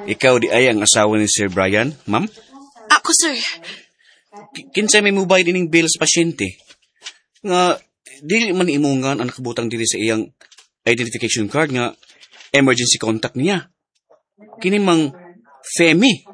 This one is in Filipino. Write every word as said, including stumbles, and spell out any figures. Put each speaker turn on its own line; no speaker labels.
Ikaw di ay ang asawa ni Sir Brian, ma'am?
Ako, sir.
K- Kinsay may mobile dining bill sa pasyente. Nga, dili man imungan ang nakabutang dili sa iyang identification card nga emergency contact niya. Kini mang Femi.